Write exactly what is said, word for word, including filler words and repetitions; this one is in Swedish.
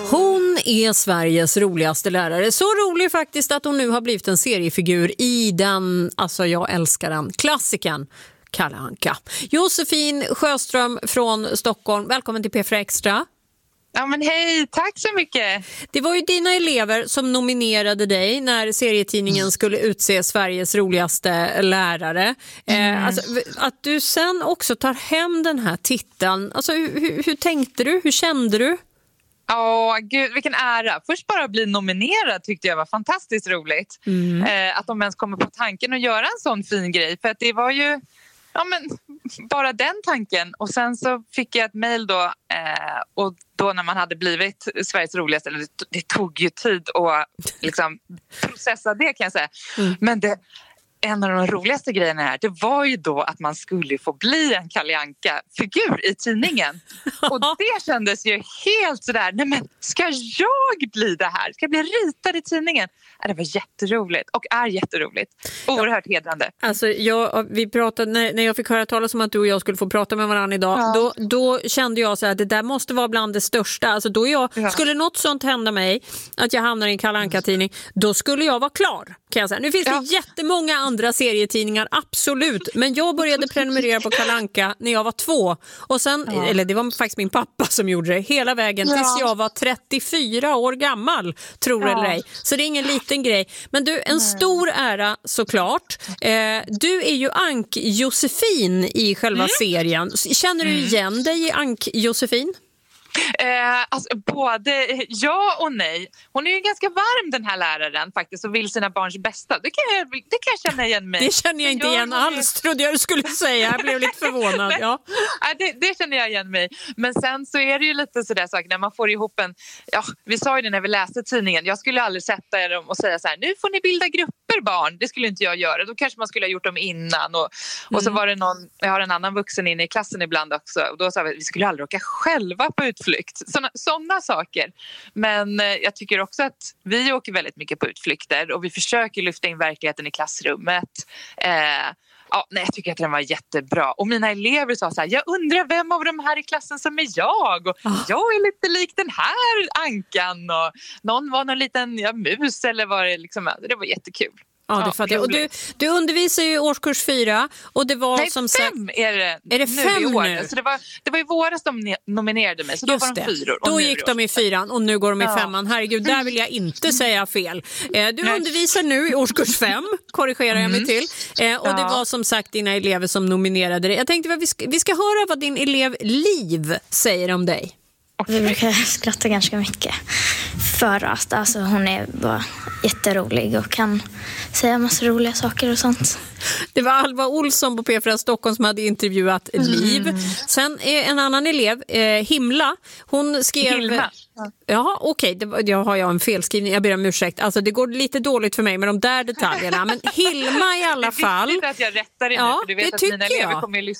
Hon är Sveriges roligaste lärare. Så rolig faktiskt att hon nu har blivit en seriefigur i den, alltså jag älskar den, klassikern Kalle Anka. Josefin Sjöström från Stockholm, välkommen till P fyra Extra. Ja men hej, tack så mycket. Det var ju dina elever som nominerade dig när serietidningen mm. skulle utse Sveriges roligaste lärare. Mm. Eh, alltså, att du sen också tar hem den här titeln, alltså, hur, hur tänkte du? Hur kände du? Åh, gud, vilken ära. Först bara bli nominerad tyckte jag var fantastiskt roligt. Mm. Eh, att de ens kommer på tanken att göra en sån fin grej. För att det var ju ja, men, bara den tanken. Och sen så fick jag ett mejl då. Eh, och då när man hade blivit Sveriges roligaste, eller det, det tog ju tid att liksom, processa det kan jag säga. Mm. Men det... En av de roligaste grejerna här, det var ju då att man skulle få bli en Kalle Anka-figur i tidningen. Och det kändes ju helt sådär, nej men ska jag bli det här? Ska jag bli ritad i tidningen? Det var jätteroligt och är jätteroligt. Oerhört ja. hedrande. Alltså jag, vi pratade, när, när jag fick höra talas om att du och jag skulle få prata med varandra idag, ja. då, då kände jag så här, att det där måste vara bland det största. Alltså då jag, ja. skulle något sånt hända mig, att jag hamnar i en Kalle Anka-tidning, då skulle jag vara klar, kan jag säga. Nu finns det ja. jättemånga andra serietidningar, absolut. Men jag började prenumerera på Kalle Anka när jag var två. Och sen, ja. eller det var faktiskt min pappa som gjorde det hela vägen ja. tills jag var trettiofyra år gammal, tror ja. eller ej. Så det är ingen liten grej. Men du, en Nej. stor ära såklart. Eh, du är ju Ank-Josefin i själva mm. serien. Känner du igen dig i Ank-Josefin? Eh, alltså, både ja och nej. Hon är ju ganska varm den här läraren faktiskt och vill sina barns bästa. Det kan jag, det kan jag känna igen mig. Det känner jag inte jag, igen alls, är... trodde jag du skulle säga. Jag blev lite förvånad. Ja. Nej, det, det känner jag igen mig. Men sen så är det ju lite sådär saker när man får ihop en... Ja, vi sa ju det när vi läste tidningen. Jag skulle aldrig sätta er och säga så här, nu får ni bilda grupper barn. Det skulle inte jag göra. Då kanske man skulle ha gjort dem innan. Och, och mm. så var det någon... Jag har en annan vuxen inne i klassen ibland också. Och då sa vi, vi skulle aldrig åka själva på utflykt. Såna, såna saker. Men eh, jag tycker också att vi åker väldigt mycket på utflykter och vi försöker lyfta in verkligheten i klassrummet. Eh, ja, nej, jag tycker att den var jättebra. Och mina elever sa så här, jag undrar vem av de här i klassen som är jag? Och oh. jag är lite lik den här Ankan. Och någon var någon liten ja, mus eller vad det liksom. Det var jättekul. Ja, det fattar jag. Och du, du undervisar ju i årskurs fyra och det var Nej, som fem sagt... är det, är det fem nu i år. nu? Så det var, det var i våras de nominerade mig, så då Just var de det. fyror. Och då nu gick de i fyran och nu går de i ja. femman. Herregud, där vill jag inte säga fel. Eh, du Nej. undervisar nu i årskurs fem, korrigerar jag mig till. Eh, och ja. det var som sagt dina elever som nominerade dig. Jag tänkte att vi ska, vi ska höra vad din elev Liv säger om dig. Vi brukar skratta ganska mycket för att alltså, hon är bara jätterolig och kan säga massa roliga saker och sånt. Det var Alva Olsson på P fyra Stockholm som hade intervjuat Liv. Mm. Sen en annan elev, eh, Himla, hon skrev... Hilma. Ja, okej, okay, det har jag en felskrivning, jag ber om ursäkt. Alltså det går lite dåligt för mig med de där detaljerna. Men Hilma i alla fall... Det är viktigt att jag rättar det ja, nu, för du vet att mina elever jag. kommer att lyssna.